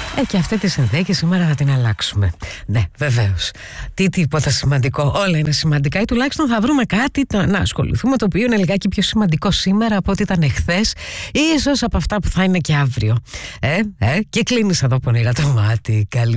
Και αυτή τη συνθήκη σήμερα θα την αλλάξουμε. Ναι, βεβαίως. Τίποτα σημαντικό. Όλα είναι σημαντικά ή τουλάχιστον θα βρούμε κάτι να ασχοληθούμε το οποίο είναι λιγάκι πιο σημαντικό σήμερα από ό,τι ήταν εχθές ή ίσως από αυτά που θα είναι και αύριο. Και κλείνεις εδώ πονηρά το μάτι. Καλή